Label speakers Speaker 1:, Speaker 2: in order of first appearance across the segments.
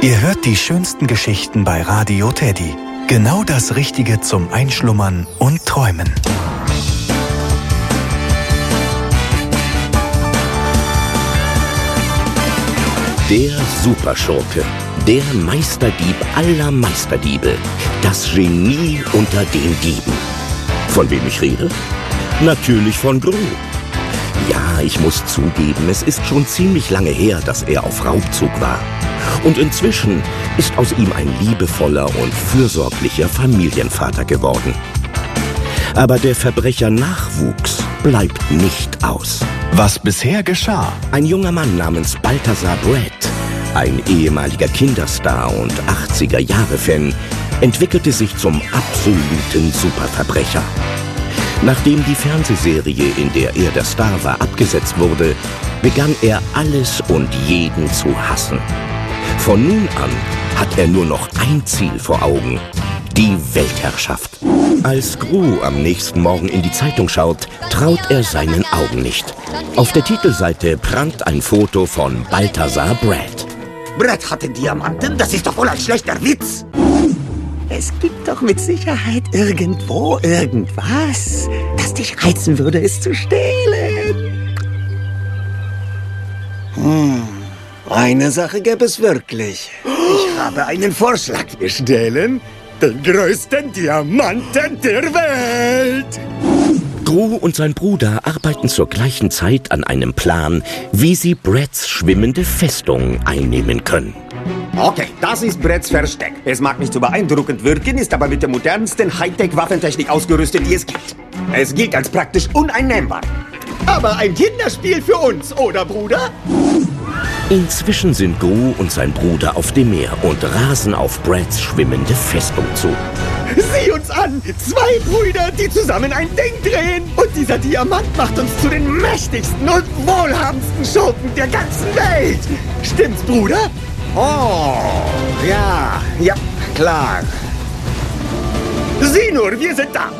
Speaker 1: Ihr hört die schönsten Geschichten bei Radio Teddy. Genau das Richtige zum Einschlummern und Träumen.
Speaker 2: Der Superschurke, der Meisterdieb aller Meisterdiebe, das Genie unter den Dieben. Von wem ich rede? Natürlich von Gru. Ja, ich muss zugeben, es ist schon ziemlich lange her, dass er auf Raubzug war. Und inzwischen ist aus ihm ein liebevoller und fürsorglicher Familienvater geworden. Aber der Verbrecher-Nachwuchs bleibt nicht aus.
Speaker 1: Was bisher geschah?
Speaker 2: Ein junger Mann namens Balthazar Brett, ein ehemaliger Kinderstar und 80er-Jahre-Fan, entwickelte sich zum absoluten Superverbrecher. Nachdem die Fernsehserie, in der er der Star war, abgesetzt wurde, begann er alles und jeden zu hassen. Von nun an hat er nur noch ein Ziel vor Augen: die Weltherrschaft. Als Gru am nächsten Morgen in die Zeitung schaut, traut er seinen Augen nicht. Auf der Titelseite prangt ein Foto von Balthazar Brett.
Speaker 3: Brett hat den Diamanten? Das ist doch wohl ein schlechter Witz. Es gibt doch mit Sicherheit irgendwo irgendwas, das dich reizen würde, es zu stehlen. Eine Sache gäbe es wirklich. Ich habe einen Vorschlag. Wir stehlen den größten Diamanten der Welt.
Speaker 2: Gru und sein Bruder arbeiten zur gleichen Zeit an einem Plan, wie sie Bretts schwimmende Festung einnehmen können.
Speaker 3: Okay, das ist Bretts Versteck. Es mag nicht so beeindruckend wirken, ist aber mit der modernsten Hightech-Waffentechnik ausgerüstet, die es gibt. Es gilt als praktisch uneinnehmbar. Aber ein Kinderspiel für uns, oder Bruder?
Speaker 2: Inzwischen sind Gru und sein Bruder auf dem Meer und rasen auf Bretts schwimmende Festung zu.
Speaker 3: Sieh uns an! 2 Brüder, die zusammen ein Ding drehen. Und dieser Diamant macht uns zu den mächtigsten und wohlhabendsten Schurken der ganzen Welt. Stimmt's, Bruder? Oh, ja, klar. Sieh nur, wir sind da.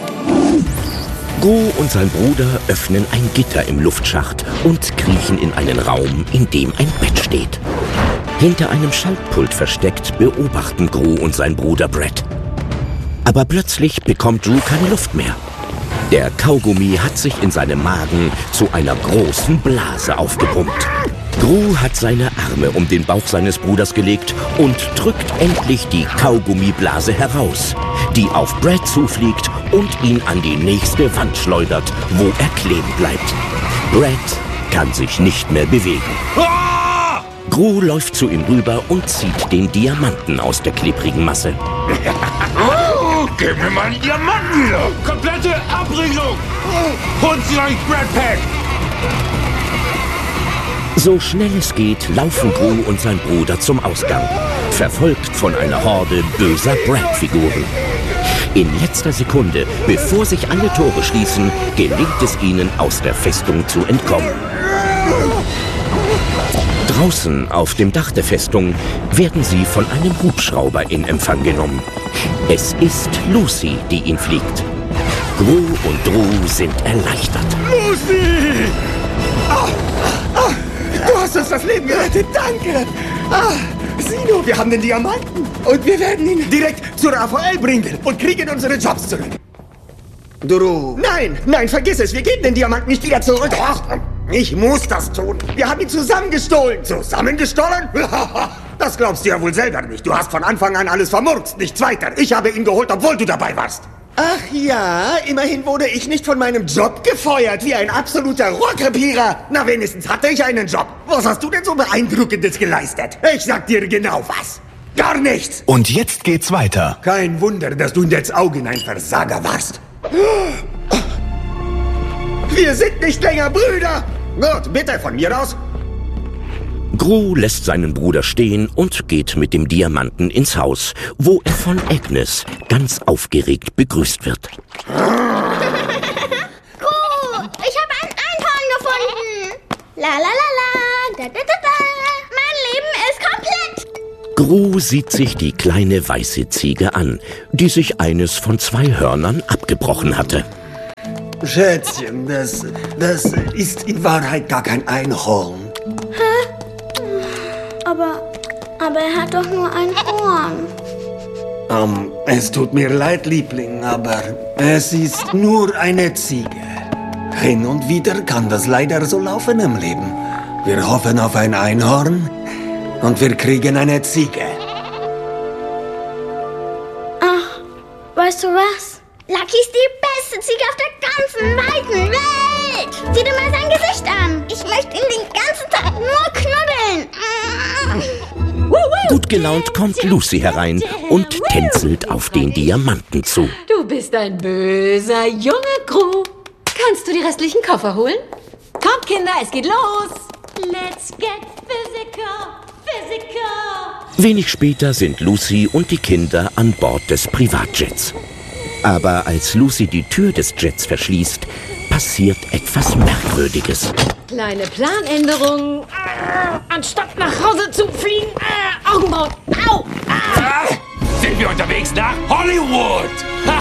Speaker 2: Gru und sein Bruder öffnen ein Gitter im Luftschacht und kriechen in einen Raum, in dem ein Bett steht. Hinter einem Schaltpult versteckt beobachten Gru und sein Bruder Brett. Aber plötzlich bekommt Gru keine Luft mehr. Der Kaugummi hat sich in seinem Magen zu einer großen Blase aufgepumpt. Gru hat seine Arme um den Bauch seines Bruders gelegt und drückt endlich die Kaugummiblase heraus, die auf Brett zufliegt und ihn an die nächste Wand schleudert, wo er kleben bleibt. Brett kann sich nicht mehr bewegen. Gru läuft zu ihm rüber und zieht den Diamanten aus der klebrigen Masse.
Speaker 4: Gib mir meinen Diamanten wieder! Komplette Abbringung! Holt sie euch, Brett Pack!
Speaker 2: So schnell es geht, laufen Gru und sein Bruder zum Ausgang, verfolgt von einer Horde böser Brett-Figuren. In letzter Sekunde, bevor sich alle Tore schließen, gelingt es ihnen, aus der Festung zu entkommen. Draußen auf dem Dach der Festung werden sie von einem Hubschrauber in Empfang genommen. Es ist Lucy, die ihn fliegt. Gru und Dru sind erleichtert.
Speaker 3: Lucy! Du hast uns das Leben gerettet, danke! Sieh nur, wir haben den Diamanten und wir werden ihn direkt zu Raphael bringen und kriegen unsere Jobs zurück. Dru. Nein, vergiss es, wir geben den Diamanten nicht wieder zurück. Ich muss das tun. Wir haben ihn zusammengestohlen. Zusammengestohlen? Das glaubst du ja wohl selber nicht. Du hast von Anfang an alles vermurkst, nichts weiter. Ich habe ihn geholt, obwohl du dabei warst. Ach ja, immerhin wurde ich nicht von meinem Job gefeuert, wie ein absoluter Rohrkrepierer. Na, wenigstens hatte ich einen Job. Was hast du denn so Beeindruckendes geleistet? Ich sag dir genau was. Gar nichts.
Speaker 1: Und jetzt geht's weiter.
Speaker 3: Kein Wunder, dass du in Dads Augen ein Versager warst. Wir sind nicht länger Brüder. Gut, bitte, von mir aus.
Speaker 2: Gru lässt seinen Bruder stehen und geht mit dem Diamanten ins Haus, wo er von Agnes ganz aufgeregt begrüßt wird.
Speaker 5: Gru, ich habe ein Einhorn gefunden. La la la la, da da da da. Mein Leben ist komplett.
Speaker 2: Gru sieht sich die kleine weiße Ziege an, die sich eines von 2 Hörnern abgebrochen hatte.
Speaker 3: Schätzchen, das ist in Wahrheit gar kein Einhorn.
Speaker 5: Aber Aber er hat doch nur ein Horn.
Speaker 3: Es tut mir leid, Liebling, aber es ist nur eine Ziege. Hin und wieder kann das leider so laufen im Leben. Wir hoffen auf ein Einhorn und wir kriegen eine Ziege.
Speaker 5: Ach, weißt du was? Lucky ist die beste Ziege auf der ganzen weiten Welt. Sieh dir mal sein Gesicht an. Ich möchte ihn den ganzen Tag nur knuddeln.
Speaker 2: Gut gelaunt kommt Lucy herein und tänzelt auf den Diamanten zu.
Speaker 6: Du bist ein böser junger Gru. Kannst du die restlichen Koffer holen? Kommt, Kinder, es geht los. Let's get physical, physical.
Speaker 2: Wenig später sind Lucy und die Kinder an Bord des Privatjets. Aber als Lucy die Tür des Jets verschließt, passiert etwas Merkwürdiges.
Speaker 6: Kleine Planänderung. Anstatt nach Hause zu fliegen, Augenbrauen. Au!
Speaker 4: Sind wir unterwegs nach Hollywood?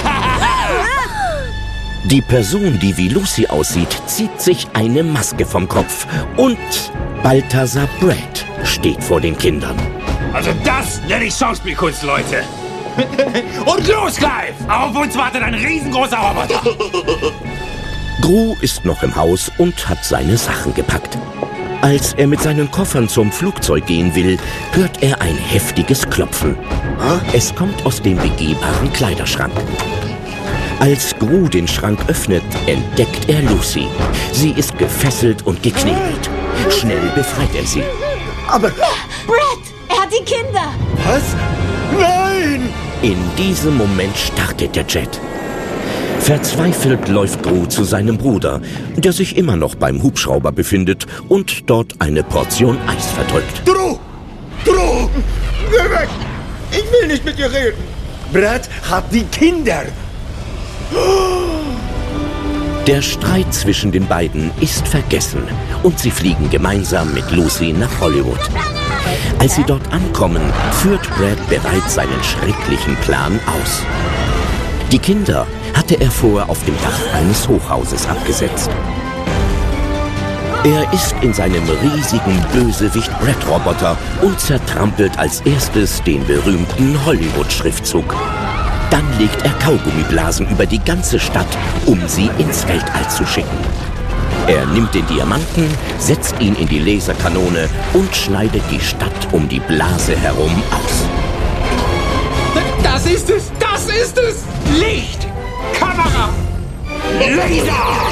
Speaker 2: Die Person, die wie Lucy aussieht, zieht sich eine Maske vom Kopf und Balthazar Brad steht vor den Kindern.
Speaker 4: Also das nenne ich Schauspielkunst, Leute. Und los, Clive! Auf uns wartet ein riesengroßer Roboter.
Speaker 2: Gru ist noch im Haus und hat seine Sachen gepackt. Als er mit seinen Koffern zum Flugzeug gehen will, hört er ein heftiges Klopfen. Es kommt aus dem begehbaren Kleiderschrank. Als Gru den Schrank öffnet, entdeckt er Lucy. Sie ist gefesselt und geknebelt. Schnell befreit er sie.
Speaker 3: Aber...
Speaker 6: Brad, er hat die Kinder.
Speaker 3: Was? Nein!
Speaker 2: In diesem Moment startet der Jet. Verzweifelt läuft Gru zu seinem Bruder, der sich immer noch beim Hubschrauber befindet und dort eine Portion Eis verdrückt.
Speaker 3: Drew! Geh weg! Ich will nicht mit dir reden! Brad hat die Kinder!
Speaker 2: Der Streit zwischen den beiden ist vergessen und sie fliegen gemeinsam mit Lucy nach Hollywood. Als sie dort ankommen, führt Brad bereits seinen schrecklichen Plan aus. Die Kinder hatte er vorher auf dem Dach eines Hochhauses abgesetzt. Er ist in seinem riesigen Bösewicht-Brad-Roboter und zertrampelt als erstes den berühmten Hollywood-Schriftzug. Dann legt er Kaugummiblasen über die ganze Stadt, um sie ins Weltall zu schicken. Er nimmt den Diamanten, setzt ihn in die Laserkanone und schneidet die Stadt um die Blase herum aus.
Speaker 4: Das ist es! Das ist es! Licht! Kamera! Laser!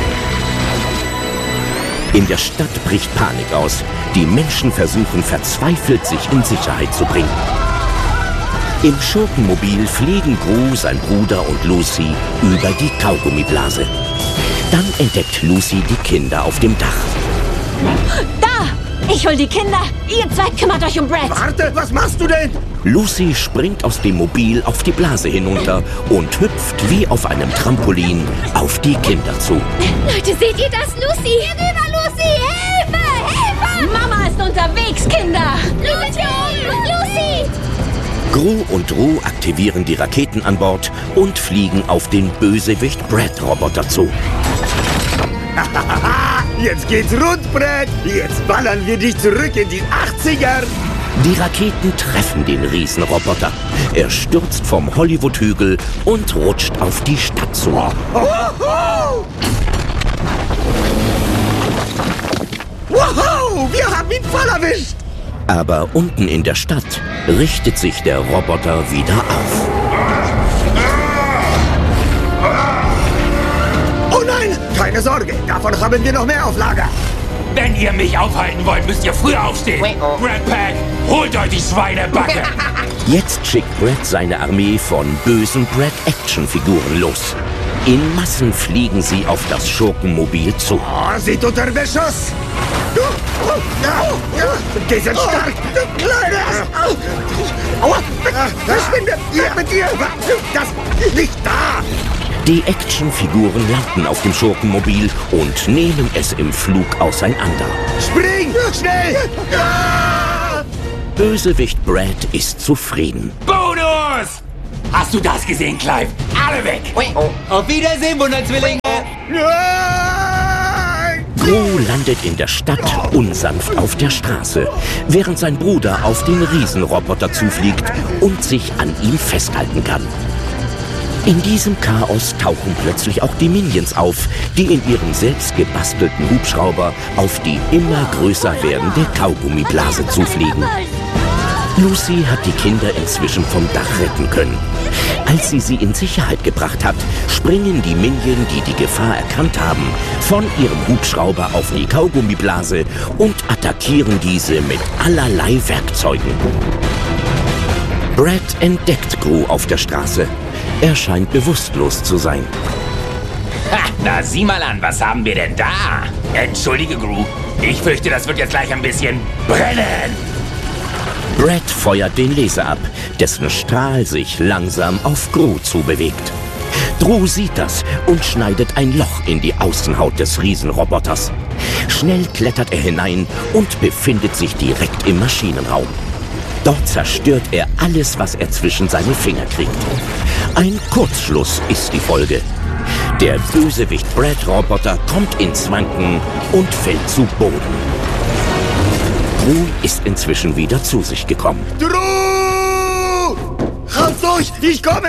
Speaker 2: In der Stadt bricht Panik aus. Die Menschen versuchen verzweifelt, sich in Sicherheit zu bringen. Im Schurkenmobil fliegen Gru, sein Bruder und Lucy über die Kaugummiblase. Dann entdeckt Lucy die Kinder auf dem Dach.
Speaker 6: Da! Ich hol die Kinder. Ihr zwei kümmert euch um Brad.
Speaker 3: Warte, was machst du denn?
Speaker 2: Lucy springt aus dem Mobil auf die Blase hinunter und hüpft wie auf einem Trampolin auf die Kinder zu.
Speaker 5: Leute, seht ihr das? Lucy! Hier rüber, Lucy! Hilfe! Hilfe!
Speaker 6: Mama ist unterwegs, Kinder.
Speaker 5: Lucy! Lucy!
Speaker 2: Gru und Drew aktivieren die Raketen an Bord und fliegen auf den Bösewicht-Brad-Roboter zu.
Speaker 3: Jetzt geht's rund, Brad! Jetzt ballern wir dich zurück in die 80er!
Speaker 2: Die Raketen treffen den Riesenroboter. Er stürzt vom Hollywood-Hügel und rutscht auf die Stadt zu.
Speaker 3: Wow! Wir haben ihn voll erwischt!
Speaker 2: Aber unten in der Stadt richtet sich der Roboter wieder auf.
Speaker 3: Oh nein! Keine Sorge, davon haben wir noch mehr auf Lager.
Speaker 4: Wenn ihr mich aufhalten wollt, müsst ihr früher aufstehen. Brad Pack, holt euch die Schweinebacke.
Speaker 2: Jetzt schickt Brad seine Armee von bösen Brad-Action-Figuren los. In Massen fliegen sie auf das Schurkenmobil zu.
Speaker 3: Oh, sind unter Beschuss! Die sind stark! Du Kleines! Aua! Verschwinde! Mit dir! Das ist nicht da!
Speaker 2: Die Actionfiguren landen auf dem Schurkenmobil und nehmen es im Flug auseinander.
Speaker 3: Spring! Schnell!
Speaker 2: Bösewicht Brad ist zufrieden.
Speaker 4: Bonus! Hast du das gesehen, Clive? Alle weg!
Speaker 7: Auf Wiedersehen, Wunderzwillinge!
Speaker 2: Gru landet in der Stadt unsanft auf der Straße, während sein Bruder auf den Riesenroboter zufliegt und sich an ihm festhalten kann. In diesem Chaos tauchen plötzlich auch die Minions auf, die in ihrem selbst gebastelten Hubschrauber auf die immer größer werdende Kaugummiblase zufliegen. Lucy hat die Kinder inzwischen vom Dach retten können. Als sie in Sicherheit gebracht hat, springen die Minions, die die Gefahr erkannt haben, von ihrem Hubschrauber auf die Kaugummiblase und attackieren diese mit allerlei Werkzeugen. Brad entdeckt Gru auf der Straße. Er scheint bewusstlos zu sein.
Speaker 7: Ha, na sieh mal an, was haben wir denn da? Entschuldige, Gru. Ich fürchte, das wird jetzt gleich ein bisschen brennen.
Speaker 2: Brad feuert den Laser ab, dessen Strahl sich langsam auf Gru zubewegt. Drew sieht das und schneidet ein Loch in die Außenhaut des Riesenroboters. Schnell klettert er hinein und befindet sich direkt im Maschinenraum. Dort zerstört er alles, was er zwischen seine Finger kriegt. Ein Kurzschluss ist die Folge. Der Bösewicht Brad-Roboter kommt ins Wanken und fällt zu Boden. Drew ist inzwischen wieder zu sich gekommen.
Speaker 3: Drew! Raus durch, ich komme!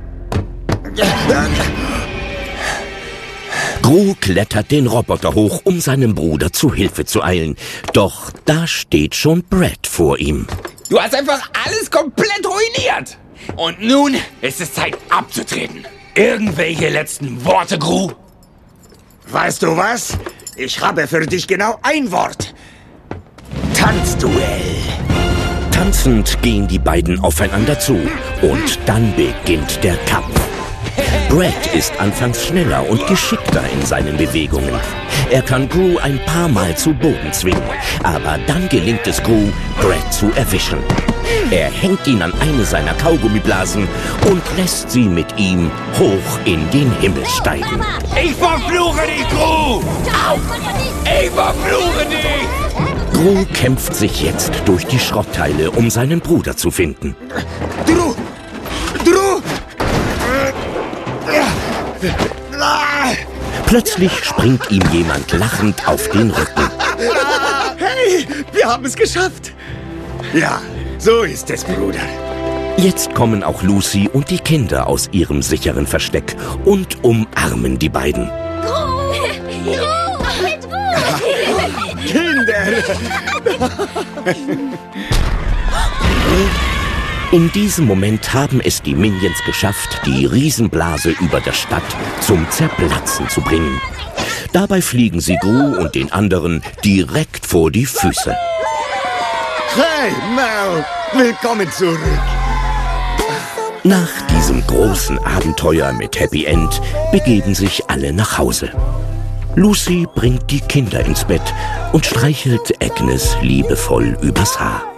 Speaker 2: Gru klettert den Roboter hoch, um seinem Bruder zu Hilfe zu eilen. Doch da steht schon Brad vor ihm.
Speaker 7: Du hast einfach alles komplett ruiniert. Und nun ist es Zeit abzutreten. Irgendwelche letzten Worte, Gru?
Speaker 3: Weißt du was? Ich habe für dich genau ein Wort. Tanzduell.
Speaker 2: Tanzend gehen die beiden aufeinander zu und dann beginnt der Kampf. Brad ist anfangs schneller und geschickter in seinen Bewegungen. Er kann Gru ein paar Mal zu Boden zwingen, aber dann gelingt es Gru, Brad zu erwischen. Er hängt ihn an eine seiner Kaugummiblasen und lässt sie mit ihm hoch in den Himmel steigen.
Speaker 7: Ich verfluche dich, Gru! Ich verfluche dich!
Speaker 2: Gru kämpft sich jetzt durch die Schrottteile, um seinen Bruder zu finden.
Speaker 3: Drew! Drew!
Speaker 2: Plötzlich springt ihm jemand lachend auf den Rücken.
Speaker 3: Hey, wir haben es geschafft. Ja, so ist es, Bruder.
Speaker 2: Jetzt kommen auch Lucy und die Kinder aus ihrem sicheren Versteck und umarmen die beiden.
Speaker 3: Kinder!
Speaker 2: In diesem Moment haben es die Minions geschafft, die Riesenblase über der Stadt zum Zerplatzen zu bringen. Dabei fliegen sie Gru und den anderen direkt vor die Füße.
Speaker 3: Hey, Mal! Willkommen zurück!
Speaker 2: Nach diesem großen Abenteuer mit Happy End begeben sich alle nach Hause. Lucy bringt die Kinder ins Bett und streichelt Agnes liebevoll übers Haar.